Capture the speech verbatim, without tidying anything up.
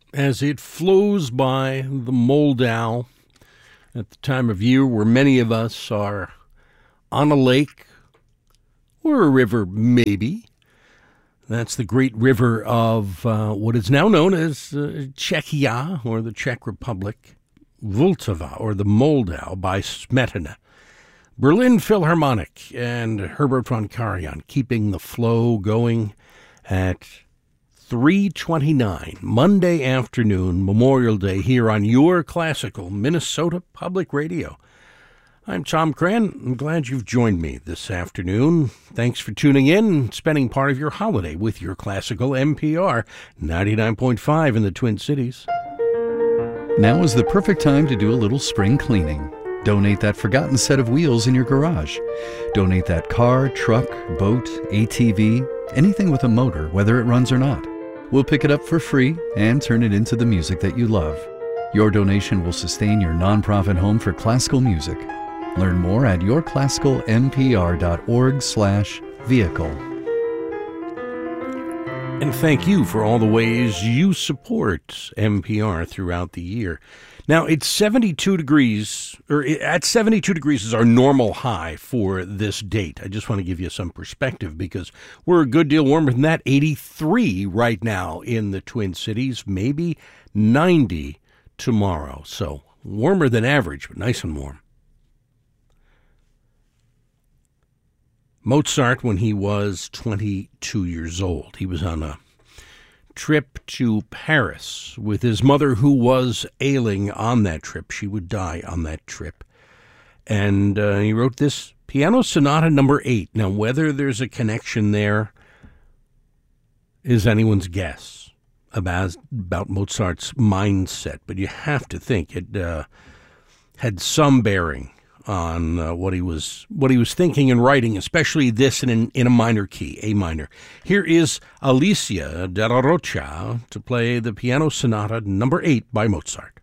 as it flows by the Moldau at the time of year where many of us are on a lake or a river, maybe. That's the great river of uh, what is now known as uh, Czechia, or the Czech Republic, Vltava, or the Moldau, by Smetana. Berlin Philharmonic and Herbert von Karajan keeping the flow going at three twenty-nine, Monday afternoon, Memorial Day, here on your classical Minnesota Public Radio. I'm Tom Cran. I'm glad you've joined me this afternoon. Thanks for tuning in and spending part of your holiday with your classical M P R ninety-nine point five in the Twin Cities. Now is the perfect time to do a little spring cleaning. Donate that forgotten set of wheels in your garage. Donate that car, truck, boat, A T V, anything with a motor, whether it runs or not. We'll pick it up for free and turn it into the music that you love. Your donation will sustain your nonprofit home for classical music. Learn more at yourclassicalmpr.org slash vehicle. And thank you for all the ways you support M P R throughout the year. Now, it's seventy-two degrees, or at seventy-two degrees is our normal high for this date. I just want to give you some perspective because we're a good deal warmer than that. eighty-three right now in the Twin Cities, maybe ninety tomorrow. So warmer than average, but nice and warm. Mozart, when he was twenty-two years old, he was on a trip to Paris with his mother, who was ailing on that trip. She would die on that trip. And uh, he wrote this Piano Sonata number eight. Now, whether there's a connection there is anyone's guess about, about Mozart's mindset, but you have to think it uh, had some bearing on uh, what he was what he was thinking and writing, especially this in an, in a minor key, A minor. Here is Alicia Della Rocha to play the Piano Sonata number eight by Mozart.